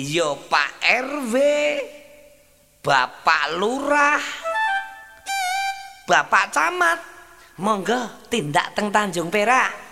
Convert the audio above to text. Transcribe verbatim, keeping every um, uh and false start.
Yo Pak R W, Bapak Lurah, Bapak Camat, monggo tindak teng Tanjung Perak.